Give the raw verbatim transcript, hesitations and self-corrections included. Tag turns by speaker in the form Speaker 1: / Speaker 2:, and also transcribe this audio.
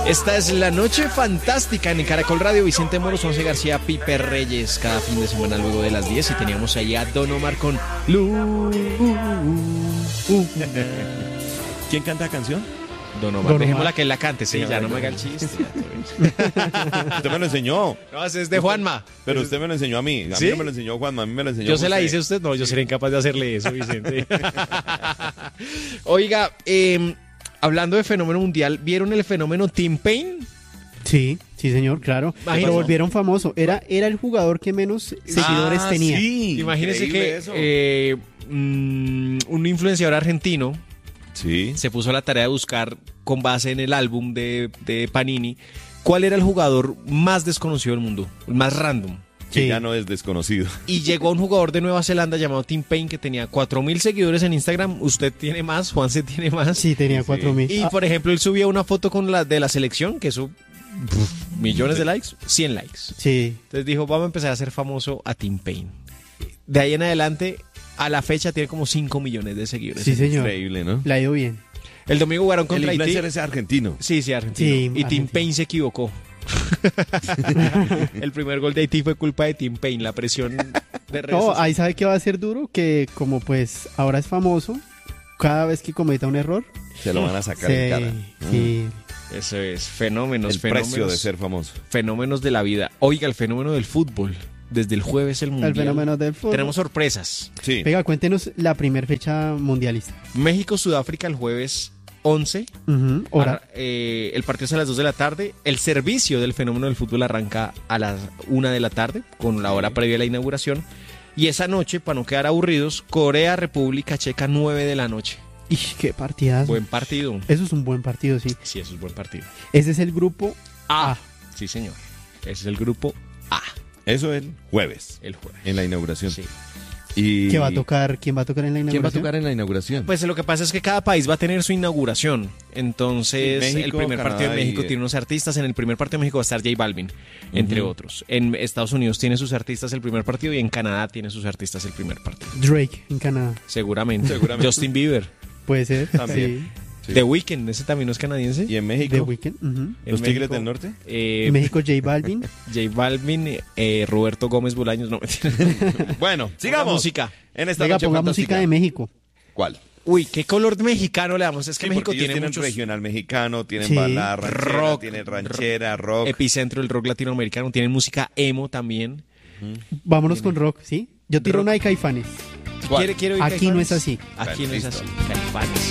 Speaker 1: Esta es la noche fantástica en Caracol Radio. Vicente Moros, Once García, Pipe Reyes, cada fin de semana luego de las diez. Y teníamos ahí a Don Omar con Lu.
Speaker 2: ¿Quién canta la canción?
Speaker 1: Don Omar,
Speaker 3: Don
Speaker 1: dejémosla
Speaker 3: Omar.
Speaker 1: que él la cante, sí,
Speaker 2: Sí,
Speaker 1: ya
Speaker 2: Don
Speaker 1: no me haga
Speaker 2: Omar.
Speaker 1: el chiste.
Speaker 2: Usted me lo enseñó.
Speaker 1: No, ese es de Juanma.
Speaker 2: Pero usted me lo enseñó a mí. A
Speaker 1: ¿Sí?
Speaker 2: mí no me lo enseñó Juanma, a mí me lo enseñó
Speaker 1: Yo se la
Speaker 2: usted.
Speaker 1: hice a usted, no, yo sería incapaz de hacerle eso, Vicente. Oiga, eh, hablando de fenómeno mundial, ¿vieron el fenómeno Tim Payne?
Speaker 3: Sí, sí, señor, claro.
Speaker 1: Imagínese.
Speaker 3: Lo volvieron famoso. Era, era el jugador que menos seguidores
Speaker 2: Ah,
Speaker 3: tenía.
Speaker 2: Sí,
Speaker 1: Imagínese
Speaker 2: increíble
Speaker 1: que
Speaker 2: eso.
Speaker 1: eh, mm, un influenciador argentino
Speaker 2: Sí.
Speaker 1: se puso a la tarea de buscar, con base en el álbum de, de Panini, cuál era el jugador más desconocido del mundo, el más random.
Speaker 2: Que
Speaker 3: Sí.
Speaker 2: ya no es desconocido.
Speaker 1: Y llegó un jugador de Nueva Zelanda llamado Tim Payne que tenía cuatro mil seguidores en Instagram. Usted tiene más, Juanse tiene más.
Speaker 3: Sí, tenía
Speaker 2: Sí,
Speaker 3: cuatro mil.
Speaker 1: Y
Speaker 3: Ah,
Speaker 1: por ejemplo, él subía una foto con la de la selección, que eso, pf, millones de likes, cien likes.
Speaker 3: sí.
Speaker 1: Entonces dijo, vamos a empezar a hacer famoso a Tim Payne. De ahí en adelante, a la fecha tiene como cinco millones de seguidores.
Speaker 3: Sí, señor.
Speaker 2: Increíble, ¿no?
Speaker 3: Le ha ido bien.
Speaker 1: El domingo jugaron
Speaker 2: El
Speaker 1: contra Haití.
Speaker 2: influencer es argentino.
Speaker 1: Sí, sí, argentino.
Speaker 3: Sí,
Speaker 1: y Tim
Speaker 3: argentino.
Speaker 1: Payne se equivocó. El primer gol de Haití fue culpa de Tim Payne, la presión de redes
Speaker 3: No,
Speaker 1: sociales.
Speaker 3: ahí sabe que va a ser duro, que como pues ahora es famoso, cada vez que cometa un error,
Speaker 2: Se lo van a sacar
Speaker 3: se-
Speaker 2: en cara.
Speaker 3: sí.
Speaker 1: Eso es, fenómenos,
Speaker 2: El
Speaker 1: fenómenos,
Speaker 2: precio de ser famoso.
Speaker 1: fenómenos de la vida. Oiga, el fenómeno del fútbol. Desde el jueves el mundial.
Speaker 3: El fenómeno del fútbol.
Speaker 1: Tenemos sorpresas.
Speaker 2: Sí.
Speaker 3: Venga, cuéntenos la primera fecha mundialista.
Speaker 1: México-Sudáfrica el jueves once.
Speaker 3: Ujú, hora.
Speaker 1: Arra- eh, el partido es a las dos de la tarde. El servicio del fenómeno del fútbol arranca a las una de la tarde, con la hora previa a la inauguración. Y esa noche, para no quedar aburridos, Corea-República Checa, nueve de la noche.
Speaker 3: Ish, qué partidazo.
Speaker 1: Buen partido.
Speaker 3: Eso es un buen partido, sí.
Speaker 1: Sí, eso es buen partido.
Speaker 3: Ese es el grupo
Speaker 1: A.
Speaker 3: A.
Speaker 1: Sí, señor. Ese es el grupo A,
Speaker 2: Eso el jueves,
Speaker 1: el jueves.
Speaker 2: en la inauguración.
Speaker 1: Sí.
Speaker 2: Y...
Speaker 3: que va a tocar. ¿Quién va a tocar en la
Speaker 2: ¿Quién va a
Speaker 3: inauguración?
Speaker 2: tocar en la inauguración?
Speaker 1: Pues lo que pasa es que cada país va a tener su inauguración. Entonces,
Speaker 2: Sí, México,
Speaker 1: el primer partido de
Speaker 2: Canadá
Speaker 1: México
Speaker 2: y-
Speaker 1: tiene unos artistas. En el primer partido de México va a estar J Balvin, entre
Speaker 2: Ujú.
Speaker 1: otros. En Estados Unidos tiene sus artistas el primer partido y en Canadá tiene sus artistas el primer partido.
Speaker 3: Drake en Canadá.
Speaker 1: Seguramente.
Speaker 2: Seguramente.
Speaker 1: Justin Bieber.
Speaker 3: Puede ser.
Speaker 2: También. Sí.
Speaker 1: The Weeknd, ese también no es canadiense.
Speaker 2: ¿Y en
Speaker 3: Sí.
Speaker 2: México?
Speaker 3: The Weeknd. ujú.
Speaker 1: En
Speaker 2: ¿Los Tigres
Speaker 1: México,
Speaker 2: del Norte?
Speaker 1: eh,
Speaker 3: En México, J Balvin.
Speaker 1: J Balvin, eh, Roberto Gómez Bolaños, no mentira.
Speaker 2: Bueno,
Speaker 1: Ponga
Speaker 2: sigamos.
Speaker 1: música.
Speaker 2: En esta
Speaker 3: Venga,
Speaker 2: noche
Speaker 3: ponga
Speaker 2: fantástica.
Speaker 3: música de México.
Speaker 2: ¿Cuál?
Speaker 1: Uy, ¿qué color mexicano le damos? Es que
Speaker 2: Sí,
Speaker 1: México
Speaker 2: porque ellos
Speaker 1: tiene
Speaker 2: tienen
Speaker 1: muchos...
Speaker 2: regional mexicano, tienen
Speaker 3: Sí.
Speaker 2: balada ranchera,
Speaker 1: Rock,
Speaker 2: tienen ranchera, rock.
Speaker 1: Epicentro del rock latinoamericano, tienen música emo también.
Speaker 3: Vámonos con rock, ¿sí? Yo tiro
Speaker 1: Rock.
Speaker 3: una de Caifanes.
Speaker 2: ¿Cuál?
Speaker 1: ¿Quiere, quiere oír
Speaker 3: Aquí no
Speaker 1: Caifanes?
Speaker 3: es así.
Speaker 1: Aquí no es
Speaker 2: Listo.
Speaker 1: así. Caifanes.